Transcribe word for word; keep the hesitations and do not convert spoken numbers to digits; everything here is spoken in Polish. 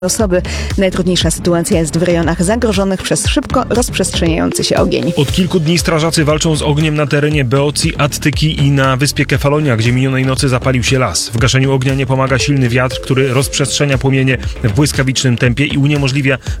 osoby. Najtrudniejsza sytuacja jest w rejonach zagrożonych przez szybko rozprzestrzeniający się ogień. Od kilku dni strażacy walczą z ogniem na terenie Beocji, Attyki i na wyspie Kefalonia, gdzie minionej nocy zapalił się las. W gaszeniu ognia nie pomaga silny wiatr, który rozprzestrzenia płomienie w błyskawicznym tempie i uniemożliwia